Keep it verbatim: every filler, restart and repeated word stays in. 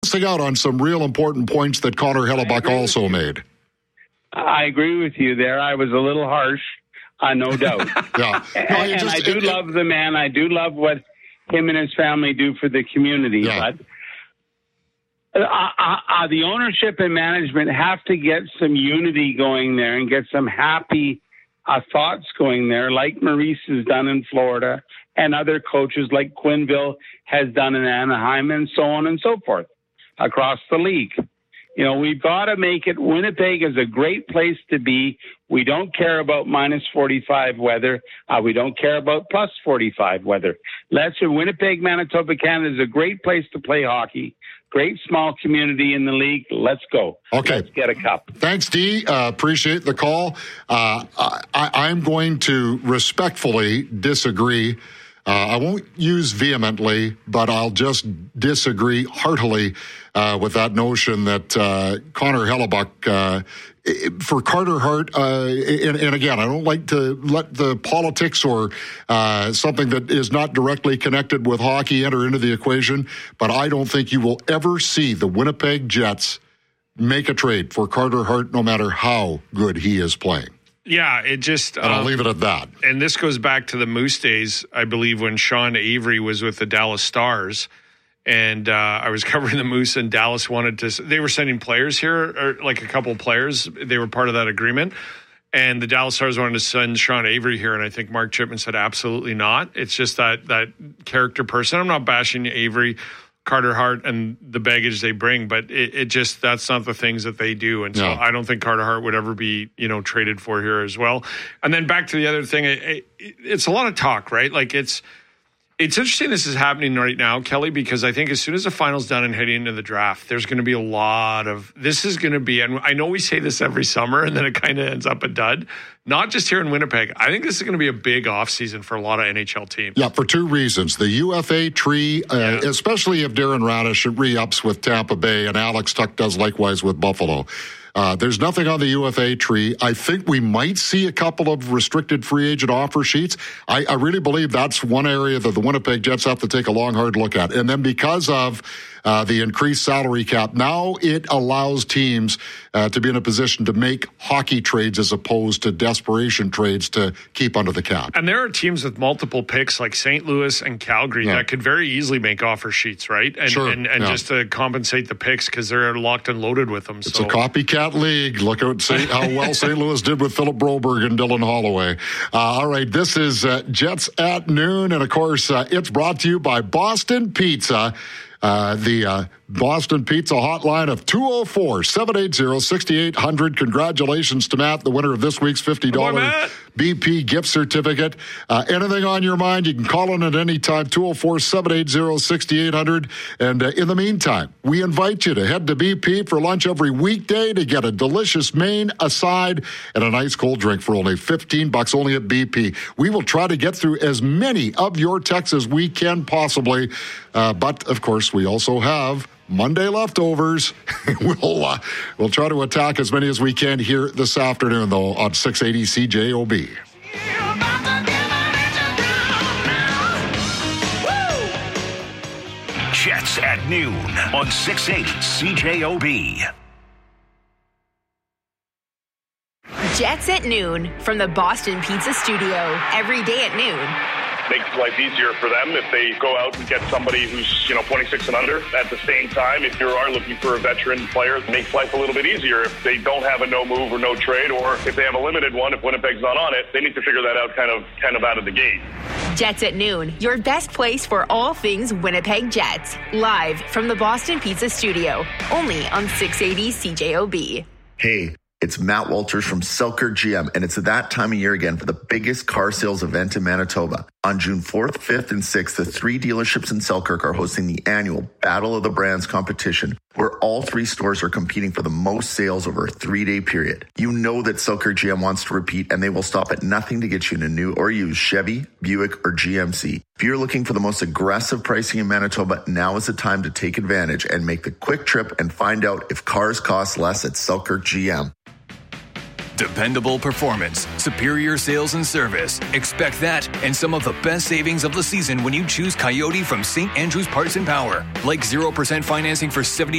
missing out on some real important points that Connor Hellebuyck also made. I agree with you there. I was a little harsh, uh, no doubt. yeah. No, and, and just, I do it, love the man. I do love what him and his family do for the community. Yeah. But uh, uh, uh, the ownership and management have to get some unity going there and get some happy uh, thoughts going there, like Maurice has done in Florida and other coaches like Quinville has done in Anaheim, and so on and so forth across the league. You know, we've got to make it. Winnipeg is a great place to be. We don't care about minus forty-five weather. Uh, we don't care about plus forty-five weather. Let's Winnipeg, Manitoba, Canada is a great place to play hockey. Great small community in the league. Let's go. Okay. Let's get a cup. Thanks, Dee. Uh, appreciate the call. Uh, I, I'm going to respectfully disagree. Uh, I won't use vehemently, but I'll just disagree heartily uh, with that notion that uh, Connor Hellebuyck, uh, for Carter Hart, uh, and, and again, I don't like to let the politics or uh, something that is not directly connected with hockey enter into the equation, but I don't think you will ever see the Winnipeg Jets make a trade for Carter Hart, no matter how good he is playing. Yeah, it just... And I'll um, leave it at that. And this goes back to the Moose days, I believe, when Sean Avery was with the Dallas Stars. And uh, I was covering the Moose, and Dallas wanted to... They were sending players here, or like a couple of players. They were part of that agreement. And the Dallas Stars wanted to send Sean Avery here, and I think Mark Chipman said, absolutely not. It's just that that character person. I'm not bashing Avery, Carter Hart, and the baggage they bring, but it, it just, that's not the things that they do. And so no. I don't think Carter Hart would ever be, you know, traded for here as well. And then back to the other thing, it, it, it's a lot of talk, right? Like it's, it's interesting this is happening right now, Kelly, because I think as soon as the final's done and heading into the draft, there's going to be a lot of, this is going to be, and I know we say this every summer and then it kind of ends up a dud, not just here in Winnipeg. I think this is going to be a big offseason for a lot of N H L teams. Yeah, for two reasons. The U F A tree, uh, Yeah. especially if Darren Radish re-ups with Tampa Bay and Alex Tuck does likewise with Buffalo. Uh, there's nothing on the U F A tree. I think we might see a couple of restricted free agent offer sheets. I, I really believe that's one area that the Winnipeg Jets have to take a long, hard look at. And then because of uh, the increased salary cap, now it allows teams uh, to be in a position to make hockey trades as opposed to desperation trades to keep under the cap. And there are teams with multiple picks like Saint Louis and Calgary Yeah. that could very easily make offer sheets, right? And Sure, and, and yeah. just to compensate the picks because they're locked and loaded with them. It's so. a copycat league. Look at Saint, how well Saint Louis did with Philip Broberg and Dylan Holloway. Uh, all right, this is uh, Jets at Noon. And, of course, uh, it's brought to you by Boston Pizza. Uh, the uh, Boston Pizza hotline of two oh four, seven eight zero, six eight zero zero. Congratulations to Matt, the winner of this week's fifty dollars B P gift certificate. Uh, anything on your mind, you can call in at any time, two oh four, seven eight zero, six eight zero zero. And uh, in the meantime, we invite you to head to B P for lunch every weekday to get a delicious main, a side, and a nice cold drink for only fifteen bucks only at B P. We will try to get through as many of your texts as we can possibly. Uh, but, of course, we also have Monday leftovers. we'll uh, we'll try to attack as many as we can here this afternoon, though, on six eighty C J O B. Jets at noon on six eighty C J O B. Jets at Noon from the Boston Pizza Studio. Every day at noon. Makes life easier for them if they go out and get somebody who's, you know, twenty-six and under. At the same time, if you are looking for a veteran player, it makes life a little bit easier. If they don't have a no move or no trade, or if they have a limited one, if Winnipeg's not on it, they need to figure that out kind of kind of out of the gate. Jets at Noon, your best place for all things Winnipeg Jets. Live from the Boston Pizza Studio, only on six eighty C J O B. Hey, it's Matt Walters from Selkirk G M, and it's that time of year again for the biggest car sales event in Manitoba. On June fourth, fifth, and sixth, the three dealerships in Selkirk are hosting the annual Battle of the Brands competition, where all three stores are competing for the most sales over a three-day period. You know that Selkirk G M wants to repeat, and they will stop at nothing to get you in a new or used Chevy, Buick, or G M C. If you're looking for the most aggressive pricing in Manitoba, now is the time to take advantage and make the quick trip and find out if cars cost less at Selkirk G M. Dependable performance, superior sales and service. Expect that and some of the best savings of the season when you choose Coyote from Saint Andrew's Parts and Power. Like zero percent financing for seventy